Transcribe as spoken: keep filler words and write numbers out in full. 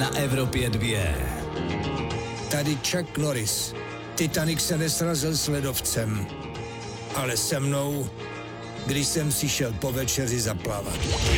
na Evropě dvě. Tady Chuck Norris. Titanic se nesrazil s ledovcem, ale se mnou, když jsem si šel po večeři zaplavat.